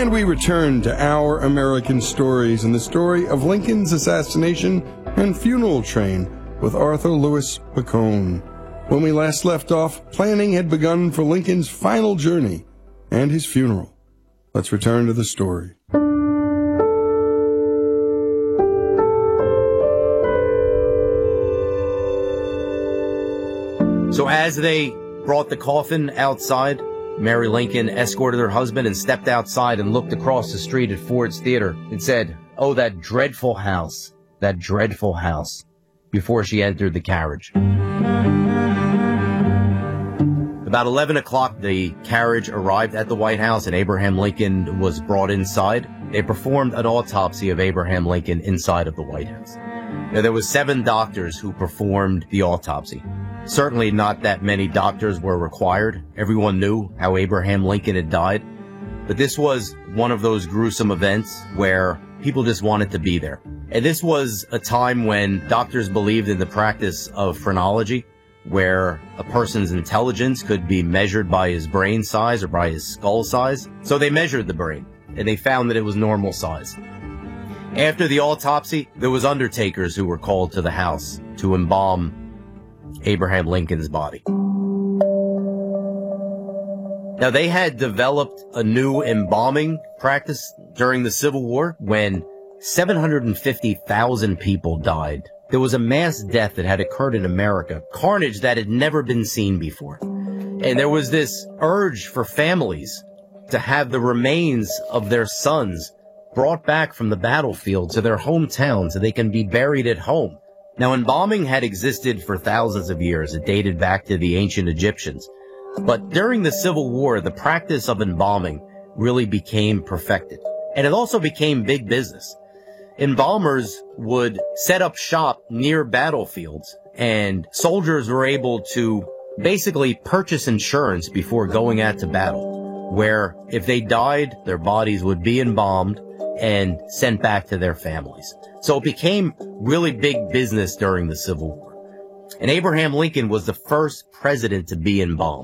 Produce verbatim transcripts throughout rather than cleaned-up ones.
And we return to Our American Stories and the story of Lincoln's assassination and funeral train with Arthur Lewis Picone. When we last left off, planning had begun for Lincoln's final journey and his funeral. Let's return to the story. So as they brought the coffin outside, Mary Lincoln escorted her husband and stepped outside and looked across the street at Ford's Theater and said, "Oh, that dreadful house, that dreadful house," before she entered the carriage. About eleven o'clock, the carriage arrived at the White House and Abraham Lincoln was brought inside. They performed an autopsy of Abraham Lincoln inside of the White House. Now, there was seven doctors who performed the autopsy. Certainly not that many doctors were required. Everyone knew how Abraham Lincoln had died. But this was one of those gruesome events where people just wanted to be there. And this was a time when doctors believed in the practice of phrenology, where a person's intelligence could be measured by his brain size or by his skull size. So they measured the brain, and they found that it was normal size. After the autopsy, there was undertakers who were called to the house to embalm Abraham Lincoln's body. Now, they had developed a new embalming practice during the Civil War when seven hundred fifty thousand people died. There was a mass death that had occurred in America, carnage that had never been seen before. And there was this urge for families to have the remains of their sons brought back from the battlefield to their hometown so they can be buried at home. Now, embalming had existed for thousands of years. It dated back to the ancient Egyptians. But during the Civil War, the practice of embalming really became perfected. And it also became big business. Embalmers would set up shop near battlefields, and soldiers were able to basically purchase insurance before going out to battle, where if they died, their bodies would be embalmed and sent back to their families. So it became really big business during the Civil War. And Abraham Lincoln was the first president to be embalmed.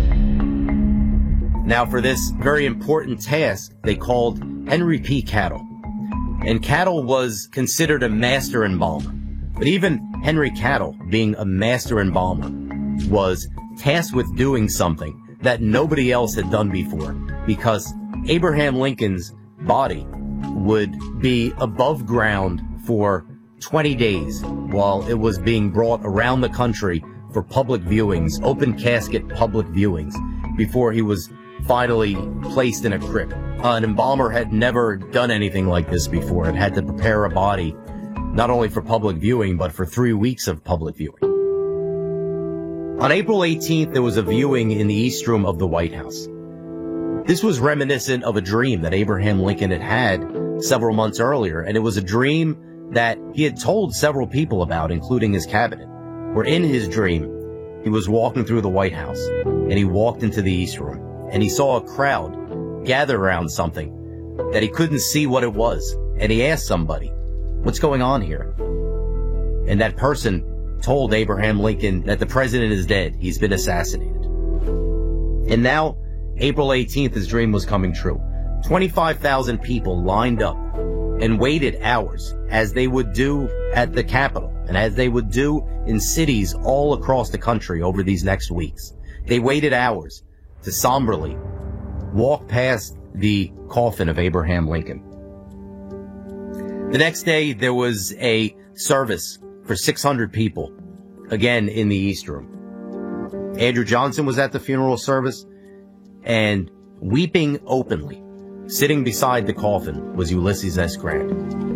Now, for this very important task, they called Henry P. Cattle. And Cattle was considered a master embalmer. But even Henry Cattle, being a master embalmer, was tasked with doing something that nobody else had done before, because Abraham Lincoln's body would be above ground for twenty days while it was being brought around the country for public viewings, open casket public viewings, before he was finally placed in a crypt. Uh, an embalmer had never done anything like this before. It had to prepare a body not only for public viewing, but for three weeks of public viewing. On April eighteenth, there was a viewing in the East Room of the White House. This was reminiscent of a dream that Abraham Lincoln had had several months earlier, and it was a dream that he had told several people about, including his cabinet, where in his dream, he was walking through the White House, and he walked into the East Room, and he saw a crowd gather around something that he couldn't see what it was, and he asked somebody, "What's going on here?" And that person told Abraham Lincoln that the president is dead. He's been assassinated. And now, April eighteenth, his dream was coming true. twenty-five thousand people lined up and waited hours, as they would do at the Capitol and as they would do in cities all across the country over these next weeks. They waited hours to somberly walk past the coffin of Abraham Lincoln. The next day, there was a service for six hundred people, again in the East Room. Andrew Johnson was at the funeral service, and weeping openly, sitting beside the coffin, was Ulysses S. Grant.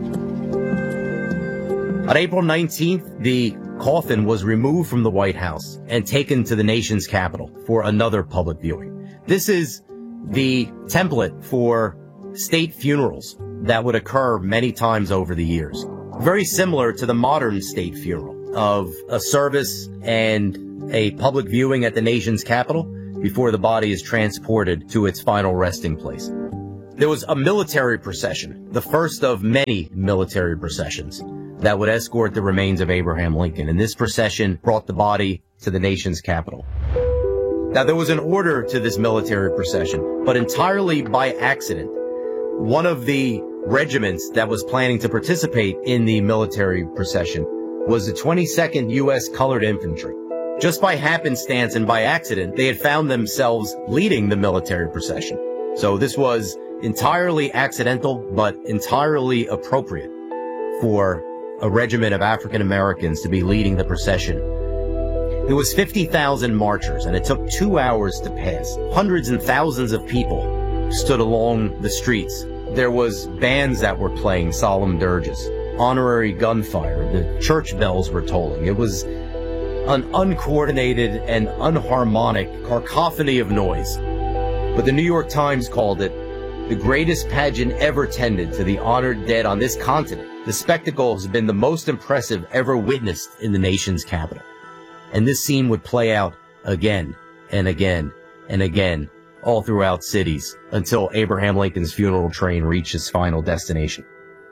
On April nineteenth, the coffin was removed from the White House and taken to the nation's capital for another public viewing. This is the template for state funerals that would occur many times over the years. Very similar to the modern state funeral of a service and a public viewing at the nation's capital before the body is transported to its final resting place. There was a military procession, the first of many military processions, that would escort the remains of Abraham Lincoln, and this procession brought the body to the nation's capital. Now, there was an order to this military procession, but entirely by accident, One of the regiments that was planning to participate in the military procession was the twenty-second U S Colored Infantry. Just by happenstance and by accident, they had found themselves leading the military procession. So this was entirely accidental, but entirely appropriate for a regiment of African Americans to be leading the procession. It was fifty thousand marchers, and it took two hours to pass. Hundreds and thousands of people stood along the streets. There was bands that were playing solemn dirges, honorary gunfire, the church bells were tolling. It was an uncoordinated and unharmonic cacophony of noise. But the New York Times called it the greatest pageant ever tended to the honored dead on this continent. The spectacle has been the most impressive ever witnessed in the nation's capital. And this scene would play out again and again and again all throughout cities until Abraham Lincoln's funeral train reached its final destination.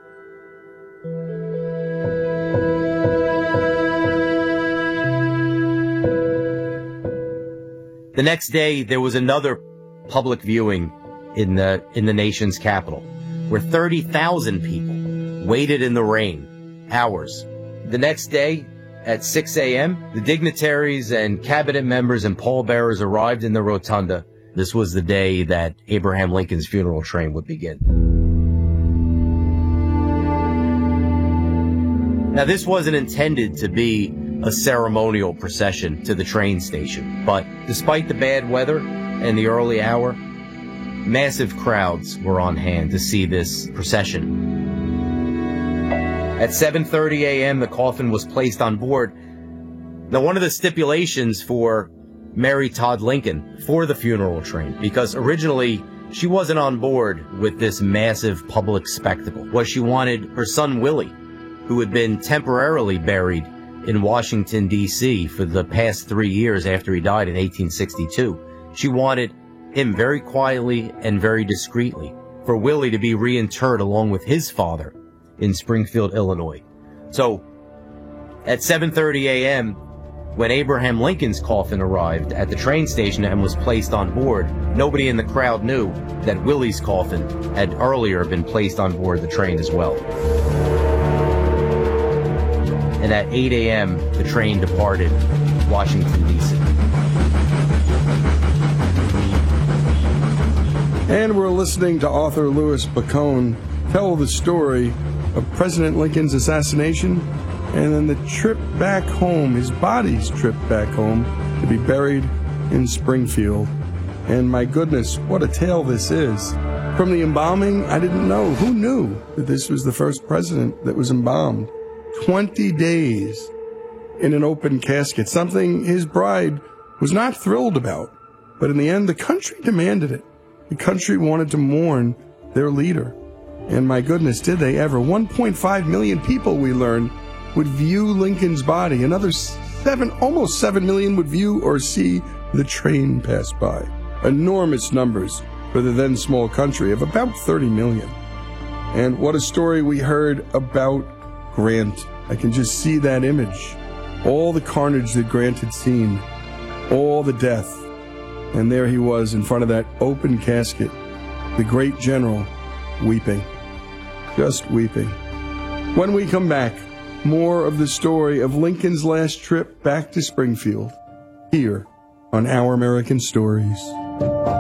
The next day, there was another public viewing in the in the nation's capital, where thirty thousand people waited in the rain, hours. The next day, at six a m, the dignitaries and cabinet members and pallbearers arrived in the rotunda. This was the day that Abraham Lincoln's funeral train would begin. Now, this wasn't intended to be a ceremonial procession to the train station, but despite the bad weather and the early hour, massive crowds were on hand to see this procession. At seven thirty a m, the coffin was placed on board. Now, one of the stipulations for Mary Todd Lincoln for the funeral train, because originally she wasn't on board with this massive public spectacle, was she wanted her son Willie, who had been temporarily buried in Washington, D C for the past three years after he died in eighteen sixty-two. She wanted him very quietly and very discreetly for Willie to be reinterred along with his father in Springfield, Illinois. So at seven thirty a m, when Abraham Lincoln's coffin arrived at the train station and was placed on board, nobody in the crowd knew that Willie's coffin had earlier been placed on board the train as well. And at eight a m, the train departed Washington, D C And we're listening to author Louis Bacone tell the story of President Lincoln's assassination and then the trip back home, his body's trip back home, to be buried in Springfield. And my goodness, what a tale this is. From the embalming, I didn't know. Who knew that this was the first president that was embalmed? twenty days in an open casket, something his bride was not thrilled about. But in the end, the country demanded it. The country wanted to mourn their leader. And my goodness, did they ever. one point five million people, we learned, would view Lincoln's body. Another seven, almost seven million would view or see the train pass by. Enormous numbers for the then small country of about thirty million. And what a story we heard about Grant. I can just see that image. All the carnage that Grant had seen. All the death. And there he was in front of that open casket. The great general weeping. Just weeping. When we come back, more of the story of Lincoln's last trip back to Springfield, here on Our American Stories.